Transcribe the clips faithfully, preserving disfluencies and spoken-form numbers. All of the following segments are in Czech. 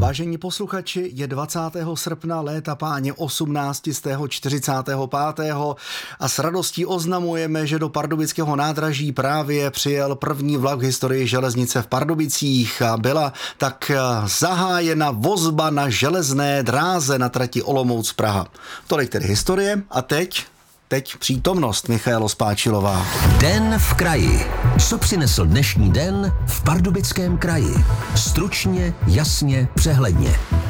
Vážení posluchači, je dvacátého srpna léta páně osmnáct set čtyřicátého pátého a s radostí oznamujeme, že do pardubického nádraží právě přijel první vlak v historii železnice v Pardubicích a byla tak zahájena vozba na železné dráze na trati Olomouc-Praha. Tolik tedy historie a teď... Teď přítomnost Michaela Spáčilová. Den v kraji. Co přinesl dnešní den v Pardubickém kraji? Stručně, jasně, přehledně.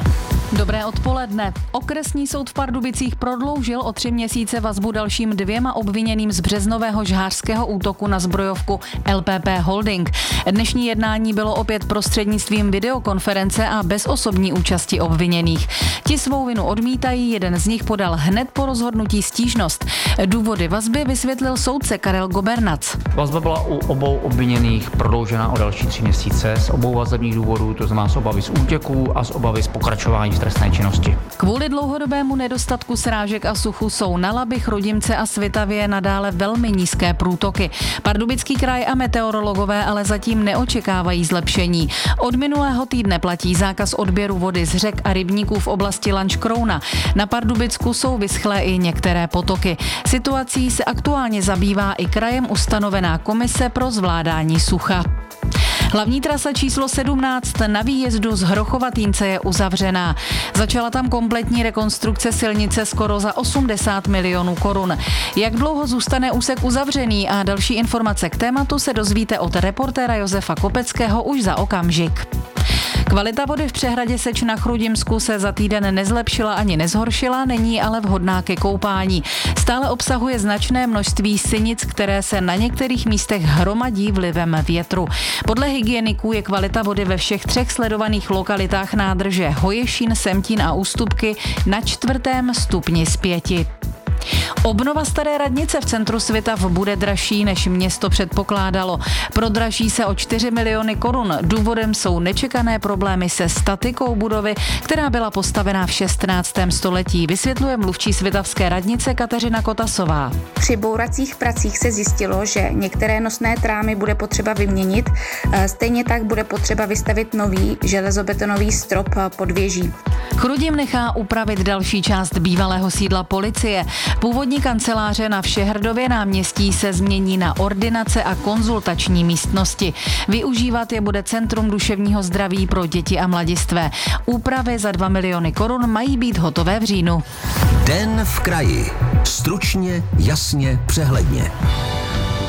Dobré odpoledne. Okresní soud v Pardubicích prodloužil o tři měsíce vazbu dalším dvěma obviněným z březnového žhářského útoku na zbrojovku L P P Holding. Dnešní jednání bylo opět prostřednictvím videokonference a bez osobní účasti obviněných. Ti svou vinu odmítají, jeden z nich podal hned po rozhodnutí stížnost. Důvody vazby vysvětlil soudce Karel Gobernac. Vazba byla u obou obviněných prodloužena o další tři měsíce z obou vazebních důvodů, to znamená z obavy z útěků a z obavy z pokračování v trestné činnosti. Kvůli dlouhodobému nedostatku srážek a suchu jsou na Labi, Chrudimce a Svitavě nadále velmi nízké průtoky. Pardubický kraj a meteorologové ale zatím neočekávají zlepšení. Od minulého týdne platí zákaz odběru vody z řek a rybníků v oblasti Lanškrouna. Na Pardubicku jsou vyschlé i některé potoky. Situací se aktuálně zabývá i krajem ustanovená komise pro zvládání sucha. Hlavní trasa číslo sedmnáct na výjezdu z Hrochova-Týnce je uzavřená. Začala tam kompletní rekonstrukce silnice skoro za osmdesát milionů korun. Jak dlouho zůstane úsek uzavřený a další informace k tématu se dozvíte od reportéra Josefa Kopeckého už za okamžik. Kvalita vody v přehradě Seč na Chrudimsku se za týden nezlepšila ani nezhoršila, není ale vhodná ke koupání. Stále obsahuje značné množství sinic, které se na některých místech hromadí vlivem větru. Podle hygieniků je kvalita vody ve všech třech sledovaných lokalitách nádrže Hoješín, Semtín a Ústupky na čtvrtém stupni z pěti. Obnova staré radnice v centru Svitav bude dražší, než město předpokládalo. Prodraží se o čtyři miliony korun. Důvodem jsou nečekané problémy se statikou budovy, která byla postavená v šestnáctém století, vysvětluje mluvčí svitavské radnice Kateřina Kotasová. Při bouracích pracích se zjistilo, že některé nosné trámy bude potřeba vyměnit, stejně tak bude potřeba vystavit nový železobetonový strop pod věží. Chrudim nechá upravit další část bývalého sídla policie. Původní kanceláře na Všehrdově náměstí se změní na ordinace a konzultační místnosti. Využívat je bude Centrum duševního zdraví pro děti a mladistvé. Úpravy za dva miliony korun mají být hotové v říjnu. Den v kraji. Stručně, jasně, přehledně.